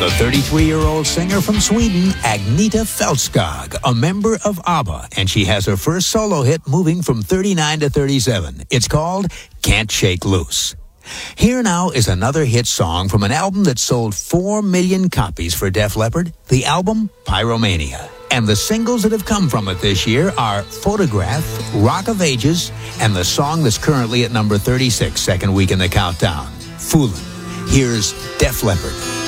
The 33-year-old singer from Sweden, Agneta Fältskog, a member of ABBA, and she has her first solo hit moving from 39 to 37. It's called Can't Shake Loose. Here now is another hit song from an album that sold 4 million copies for Def Leppard, the album Pyromania. And the singles that have come from it this year are Photograph, Rock of Ages, and the song that's currently at number 36, second week in the countdown, Foolin'. Here's Def Leppard.